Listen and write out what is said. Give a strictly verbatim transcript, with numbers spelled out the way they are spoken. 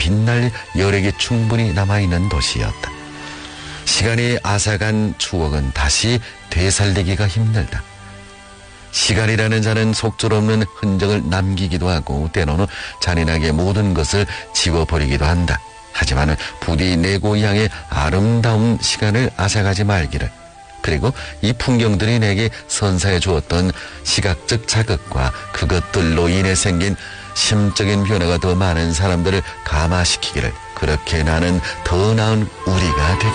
빛날 여력이 충분히 남아있는 도시였다. 시간이 앗아간 추억은 다시 되살리기가 힘들다. 시간이라는 자는 속절없는 흔적을 남기기도 하고 때로는 잔인하게 모든 것을 지워버리기도 한다. 하지만 부디 내 고향의 아름다운 시간을 앗아가지 말기를, 그리고 이 풍경들이 내게 선사해 주었던 시각적 자극과 그것들로 인해 생긴 심적인 변화가 더 많은 사람들을 감화시키기를, 그렇게 나는 더 나은 우리가 되겠다.